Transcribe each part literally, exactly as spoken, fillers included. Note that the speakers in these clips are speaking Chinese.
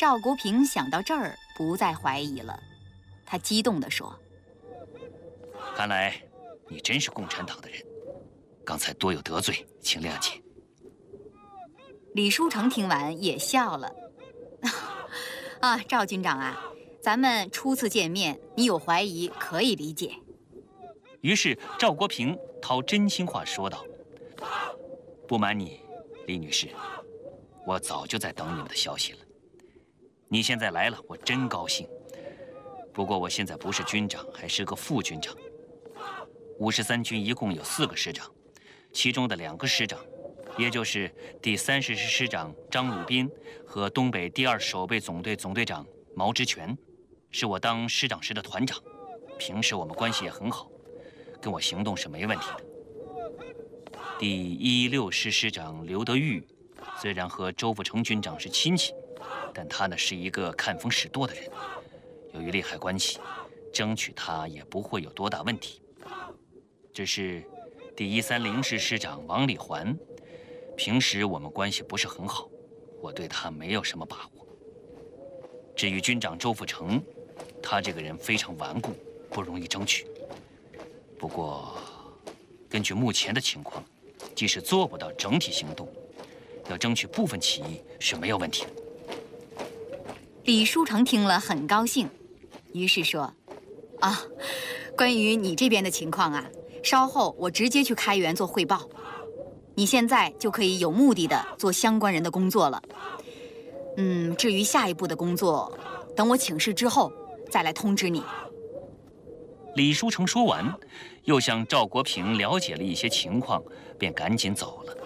赵国平想到这儿，不再怀疑了，他激动地说：“ 看来你真是共产党的人，刚才多有得罪，请谅解。” 李书成听完也笑了：“啊，赵军长啊，咱们初次见面，你有怀疑可以理解。” 于是赵国平掏真心话说道：“不瞒你，李女士，我早就在等你们的消息了。你现在来了，我真高兴。不过我现在不是军长，还是个副军长。五十三军一共有四个师长，其中的两个师长，也就是第三十师师长张鲁宾和东北第二守备总队总队长毛之权，是我当师长时的团长，平时我们关系也很好，跟我行动是没问题的。第一一六师师长刘德裕，虽然和周富成军长是亲戚，但他呢是一个看风使舵的人，由于利害关系，争取他也不会有多大问题。只是第一三零师师长王礼环，平时我们关系不是很好，我对他没有什么把握。至于军长周富成，他这个人非常顽固，不容易争取。不过，根据目前的情况，即使做不到整体行动，要争取部分起义是没有问题的。 李书成听了很高兴，于是说：“啊，关于你这边的情况啊，稍后我直接去开原做汇报。你现在就可以有目的的做相关人的工作了。嗯，至于下一步的工作，等我请示之后再来通知你。” 李书成说完，又向赵国平了解了一些情况，便赶紧走了。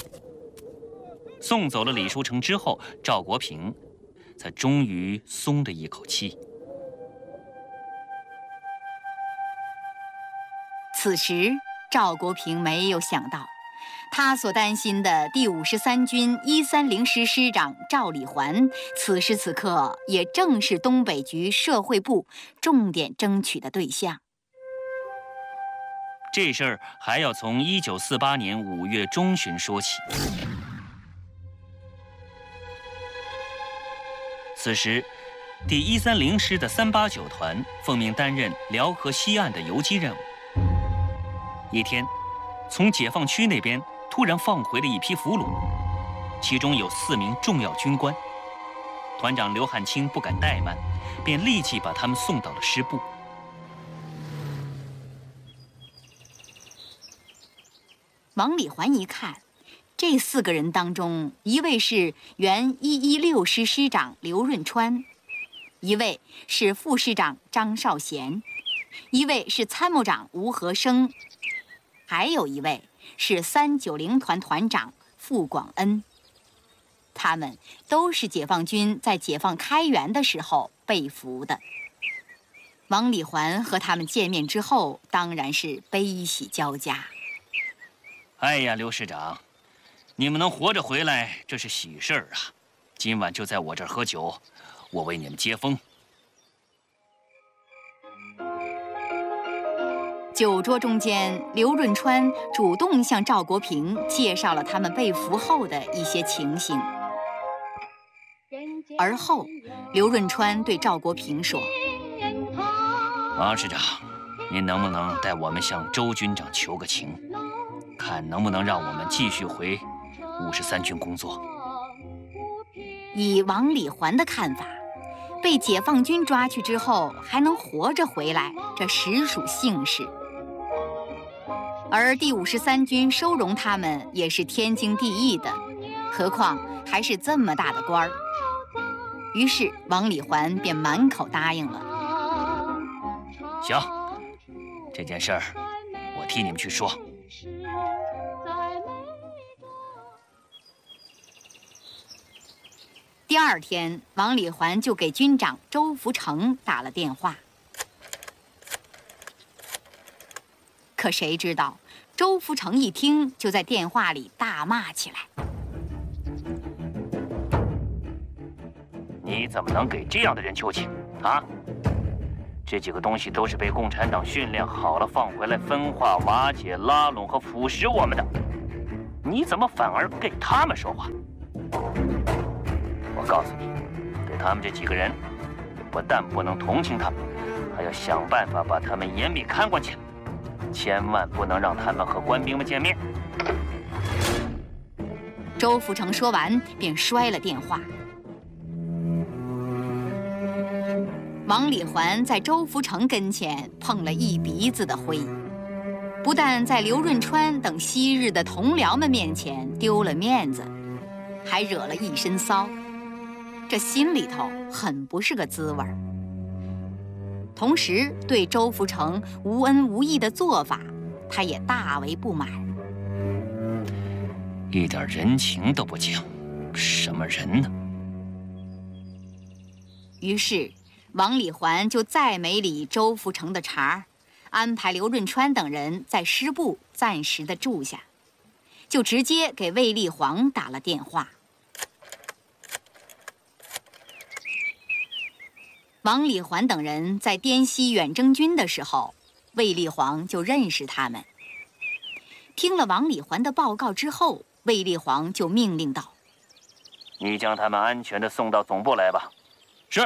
送走了李书成之后，赵国平才终于松了一口气。 此时，赵国平没有想到，他所担心的第五十三军一三零师师长赵礼环，此时此刻也正是东北局社会部重点争取的对象。 这事儿还要从一九四八年五月中旬说起。此时，第一三零师的三八九团奉命担任辽河西岸的游击任务。一天，从解放区那边突然放回了一批俘虏，其中有四名重要军官。团长刘汉清不敢怠慢，便立即把他们送到了师部。 王礼环一看，这四个人当中，一位是原一一六师师长刘润川，一位是副师长张少贤，一位是参谋长吴和生，还有一位是三九零团团长傅广恩。他们都是解放军在解放开原的时候被俘的。王礼环和他们见面之后，当然是悲喜交加。 哎呀，刘师长，你们能活着回来，这是喜事儿啊！今晚就在我这儿喝酒，我为你们接风。 酒桌中间，刘润川主动向赵国平介绍了他们被俘后的一些情形。而后，刘润川对赵国平说：“ 王师长，您能不能带我们向周军长求个情，看能不能让我们继续回五十三军工作？” 以王礼环的看法，被解放军抓去之后还能活着回来，这实属幸事。而第五十三军收容他们也是天经地义的，何况还是这么大的官儿。于是王礼环便满口答应了。 行，这件事儿我替你们去说。 第二天，王礼环就给军长周福成打了电话。可谁知道，周福成一听，就在电话里大骂起来：“ 你怎么能给这样的人求情啊？这几个东西都是被共产党训练好了放回来分化、瓦解、拉拢和腐蚀我们的，你怎么反而给他们说话？我告诉你， 对他们这几个人，不但不能同情他们，还要想办法把他们严密看管起来，千万不能让他们和官兵们见面。 周福成说完，便摔了电话。王礼环在周福成跟前碰了一鼻子的灰，不但在刘润川等昔日的同僚们面前丢了面子，还惹了一身骚，这心里头很不是个滋味儿。同时，对周福成无恩无义的做法，他也大为不满。 一点人情都不讲，什么人呢？ 于是，王礼环就再没理周福成的茬，安排刘润川等人在师部暂时的住下，就直接给卫立煌打了电话。王礼环等人在滇西远征军的时候，卫立煌就认识他们。听了王礼环的报告之后，卫立煌就命令道：“ 你将他们安全地送到总部来吧。”是。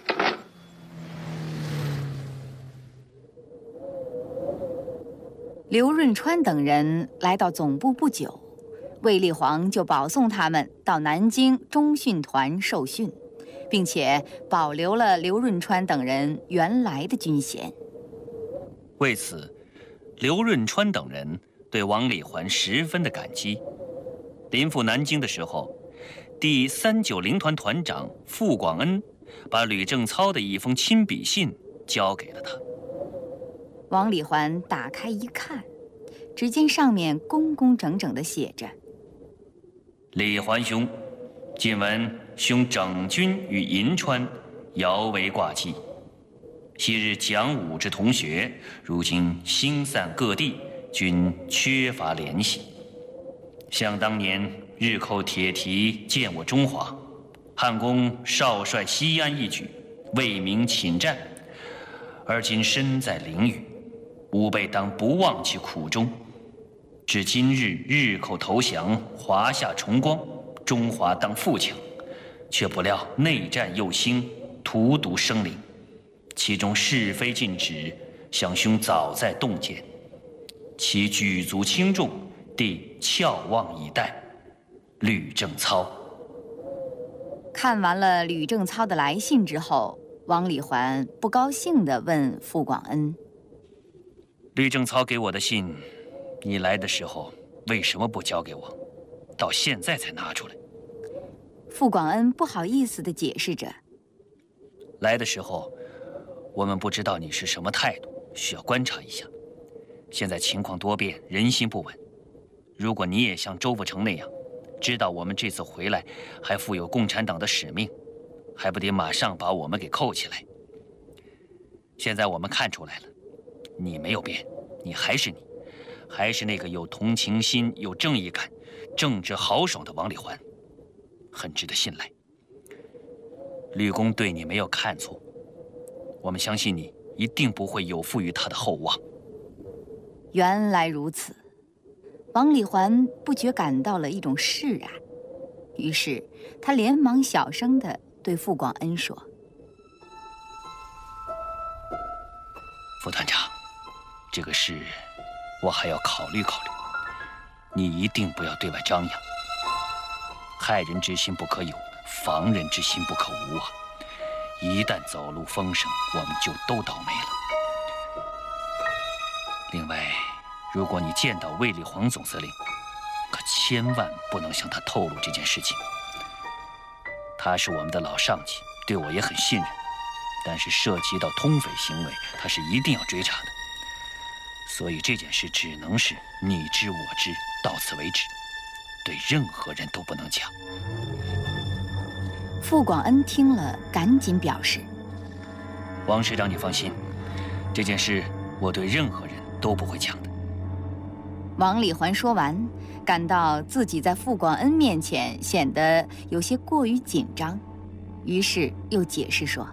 刘润川等人来到总部不久，卫立煌就保送他们到南京中训团受训，并且保留了刘润川等人原来的军衔。 为此，刘润川等人对王礼环十分的感激。临赴南京的时候，第三九零团团长傅广恩把吕正操的一封亲笔信交给了他。 王礼环打开一看，只见上面工工整整地写着：“ 礼环兄，近闻兄整军于银川，遥为挂记。昔日讲武之同学，如今星散各地，均缺乏联系。想当年日寇铁蹄见我中华，汉公少率西安一举，为民请战，而今身在囹圄，吾辈当不忘其苦衷。至今日日寇投降，华夏重光，中华当富强，却不料内战又兴，荼毒生灵，其中是非尽止，想兄早在洞见，其举足轻重，弟翘望以待。吕正操。” 看完了吕正操的来信之后，王礼环不高兴地问傅广恩：“ 吕正操给我的信，你来的时候为什么不交给我？到现在才拿出来？” 傅广恩不好意思地解释着：“ 来的时候，我们不知道你是什么态度，需要观察一下。现在情况多变，人心不稳。如果你也像周福成那样，知道我们这次回来还负有共产党的使命，还不得马上把我们给扣起来？现在我们看出来了，你没有变，你还是你，还是那个有同情心、有正义感、正直豪爽的王礼环，很值得信赖。吕公对你没有看错，我们相信你一定不会有负于他的厚望。” 原来如此，王礼环不觉感到了一种释然，于是他连忙小声地对傅广恩说：“ 副团长，这个事我还要考虑考虑，你一定不要对外张扬。害人之心不可有，防人之心不可无啊！一旦走漏风声，我们就都倒霉了。另外，如果你见到卫立煌总司令，可千万不能向他透露这件事情。他是我们的老上级，对我也很信任，但是涉及到通匪行为，他是一定要追查的。所以这件事只能是你知我知，到此为止，对任何人都不能讲。” 傅广恩听了，赶紧表示：“ 王师长，你放心，这件事我对任何人都不会讲的。” 王礼环说完，感到自己在傅广恩面前显得有些过于紧张，于是又解释说：“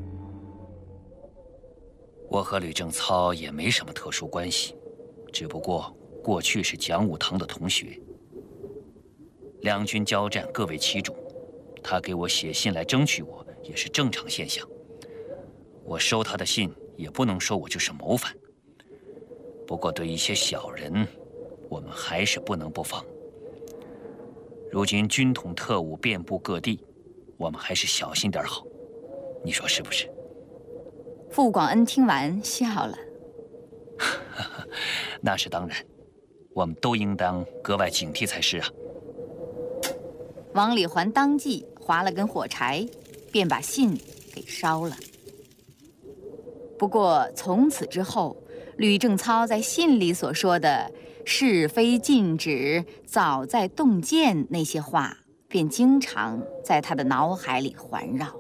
我和吕正操也没什么特殊关系，只不过过去是讲武堂的同学。两军交战各为其主，他给我写信来争取我， 也是正常现象。我收他的信，也不能说我就是谋反。不过对一些小人，我们还是不能不防。如今军统特务遍布各地，我们还是小心点好。你说是不是？ 傅广恩听完笑了。 那是当然，我们都应当格外警惕才是啊。 王礼环当即划了根火柴，便把信给烧了。不过从此之后，吕正操在信里所说的是非禁止，早在洞见那些话，便经常在他的脑海里环绕。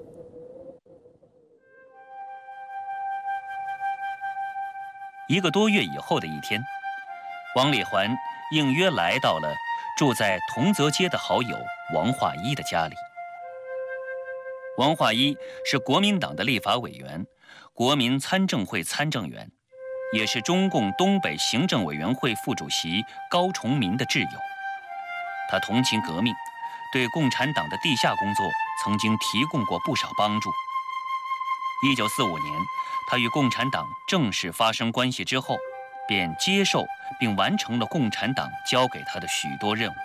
一个多月以后的一天，王礼环应约来到了住在同泽街的好友王化一的家里。王化一是国民党的立法委员，国民参政会参政员，也是中共东北行政委员会副主席高崇民的挚友。他同情革命，对共产党的地下工作曾经提供过不少帮助。一九四五年，他与共产党正式发生关系之后，便接受并完成了共产党交给他的许多任务。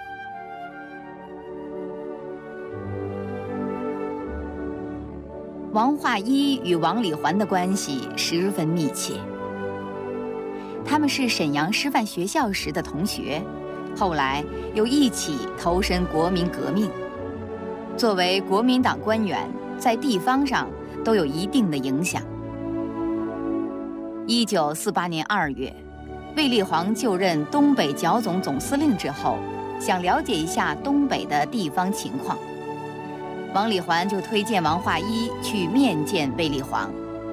王化一与王礼环的关系十分密切，他们是沈阳师范学校时的同学，后来又一起投身国民革命。作为国民党官员，在地方上都有一定的影响。一九四八年二月，卫立煌就任东北剿总总司令之后，想了解一下东北的地方情况，王礼环就推荐王化一去面见卫立煌。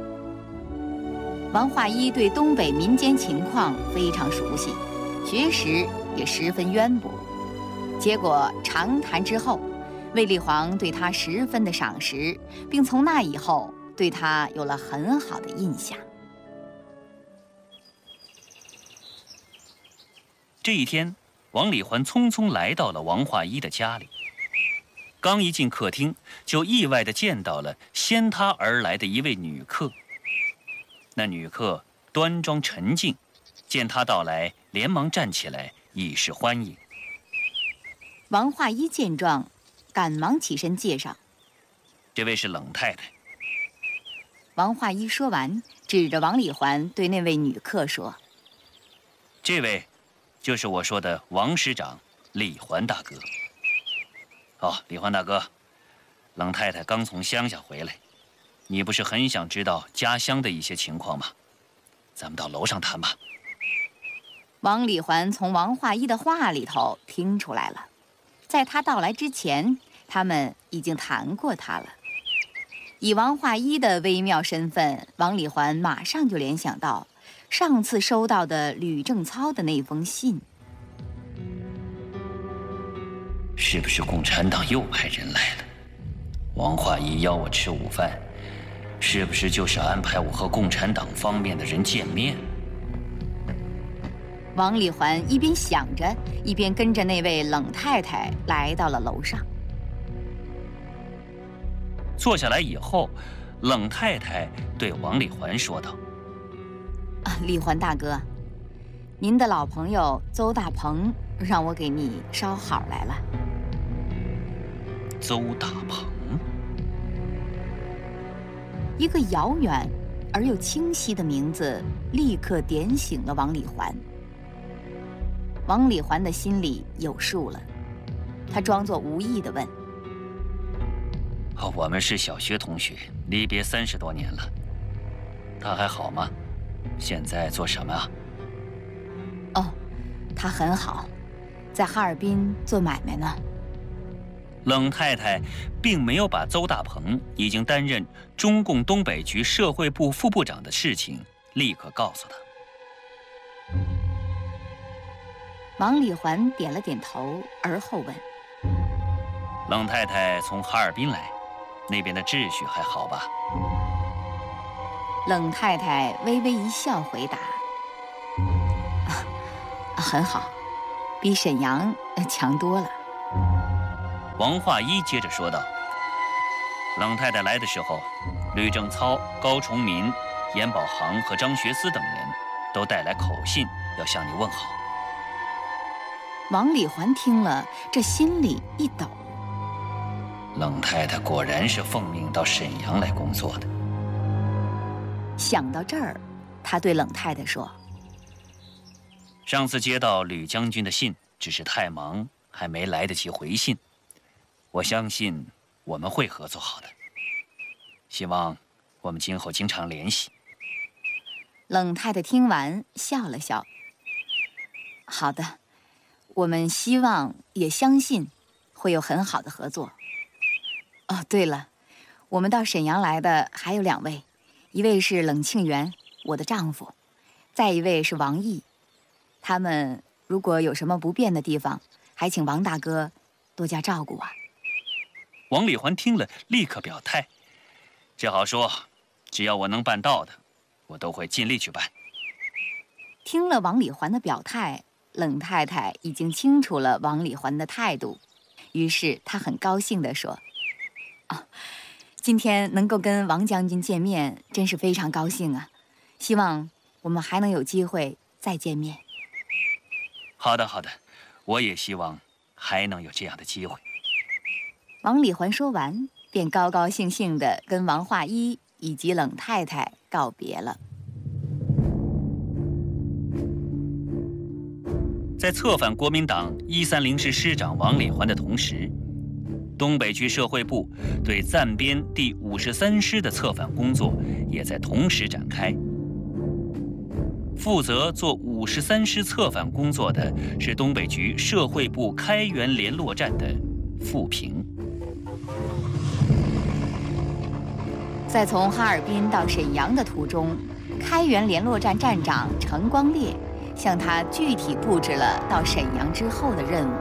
王化一对东北民间情况非常熟悉，学识也十分渊博。结果长谈之后，卫立煌对他十分的赏识，并从那以后对他有了很好的印象。 这一天，王礼环匆匆来到了王化一的家里。刚一进客厅，就意外地见到了先他而来的一位女客。那女客端庄沉静，见他到来，连忙站起来以示欢迎。 王化一见状，赶忙起身介绍：“ 这位是冷太太。” 王化一说完，指着王礼环对那位女客说：“ 这位就是我说的王师长礼环大哥。哦，礼环大哥，冷太太刚从乡下回来，你不是很想知道家乡的一些情况吗？咱们到楼上谈吧。” 王礼环从王化一的话里头听出来了，在他到来之前，他们已经谈过他了。以王化一的微妙身份，王礼环马上就联想到上次收到的吕正操的那封信。 是不是共产党又派人来了？王化一邀我吃午饭，是不是就是安排我和共产党方面的人见面？ 王礼环一边想着，一边跟着那位冷太太来到了楼上。 坐下来以后，冷太太对王礼环说道：“ 啊，礼环大哥，您的老朋友邹大鹏让我给你捎好来了。” 邹大鹏， 一个遥远而又清晰的名字，立刻点醒了王礼环。王礼环的心里有数了，他装作无意地问：“ 哦，我们是小学同学，离别三十多年了。他还好吗？现在做什么啊？”“ 哦，他很好，在哈尔滨做买卖呢。” 冷太太并没有把邹大鹏已经担任中共东北局社会部副部长的事情立刻告诉他。 王礼环点了点头，而后问：“ 冷太太从哈尔滨来，那边的秩序还好吧？” 冷太太微微一笑，回答：“啊，很好，比沈阳强多了。” 王化一接着说道：“ 冷太太来的时候，吕正操、高崇民、严宝行和张学思等人都带来口信，要向你问好。 王礼环听了，这心里一抖。 冷太太果然是奉命到沈阳来工作的。 想到这儿，他对冷太太说：“ 上次接到吕将军的信，只是太忙，还没来得及回信。我相信我们会合作好的，希望我们今后经常联系。” 冷太太听完笑了笑：“好的，我们希望也相信会有很好的合作。哦，对了，我们到沈阳来的还有两位，一位是冷庆元，我的丈夫，再一位是王毅。他们如果有什么不便的地方，还请王大哥多加照顾啊。” 王礼环听了，立刻表态：“这好说，只要我能办到的，我都会尽力去办。” 听了王礼环的表态，冷太太已经清楚了王礼环的态度，于是她很高兴地说：“啊，今天能够跟王将军见面，真是非常高兴啊！希望我们还能有机会再见面。” 好的，好的，我也希望还能有这样的机会。 王礼环说完，便高高兴兴地跟王化一以及冷太太告别了。 在策反国民党一三零师师长王礼环的同时，东北区社会部对暂编第五十三师的策反工作也在同时展开。负责做五十三师策反工作的是东北局社会部开原联络站的傅平。 在从哈尔滨到沈阳的途中，开原联络站站长程光烈向他具体布置了到沈阳之后的任务。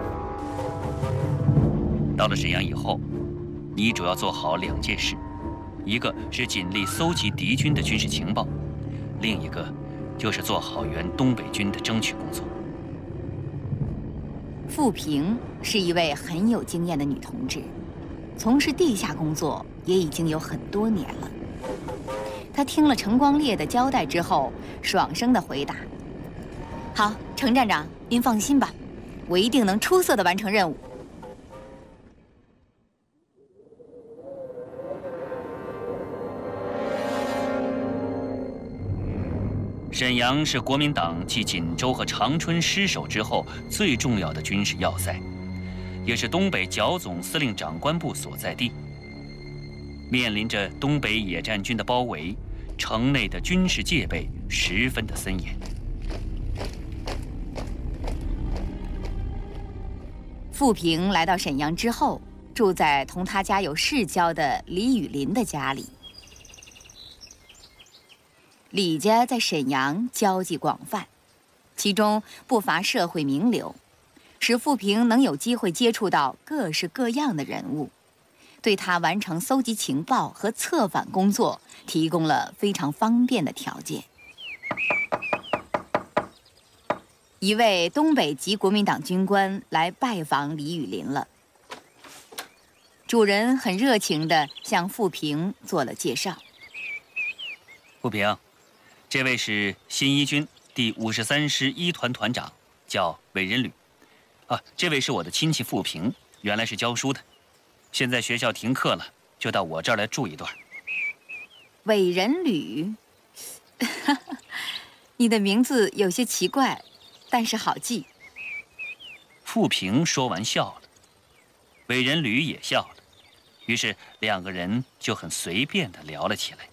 到了沈阳以后，你主要做好两件事，一个是尽力搜集敌军的军事情报，另一个就是做好援东北军的争取工作。 傅平是一位很有经验的女同志，从事地下工作也已经有很多年了。她听了程光烈的交代之后，爽声地回答：“好，程站长，您放心吧，我一定能出色地完成任务。” 沈阳是国民党继锦州和长春失守之后最重要的军事要塞，也是东北剿总司令长官部所在地。面临着东北野战军的包围，城内的军事戒备十分的森严。 傅平来到沈阳之后，住在同他家有世交的李雨林的家里。李家在沈阳交际广泛，其中不乏社会名流，使傅平能有机会接触到各式各样的人物，对他完成搜集情报和策反工作提供了非常方便的条件。一位东北籍国民党军官来拜访李雨林了，主人很热情地向傅平做了介绍。 傅平，这位是新一军第五十三师一团团长，叫韦仁履。啊，这位是我的亲戚傅平，原来是教书的，现在学校停课了，就到我这儿来住一段。 韦仁履，你的名字有些奇怪，但是好记。 傅平说完笑了，韦仁履也笑了，于是两个人就很随便地聊了起来。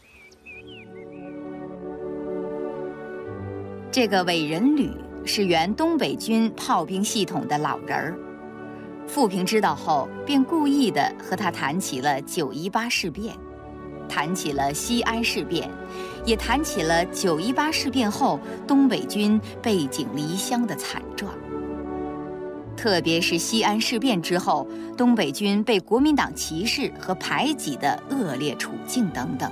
这个韦仁履是原东北军炮兵系统的老人儿。傅平知道后，便故意地和他谈起了九一八事变，谈起了西安事变，也谈起了九一八事变后东北军背井离乡的惨状，特别是西安事变之后东北军被国民党歧视和排挤的恶劣处境等等。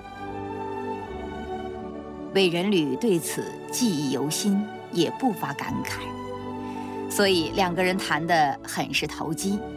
韦仁履对此记忆犹新，也不乏感慨，所以两个人谈得很是投机。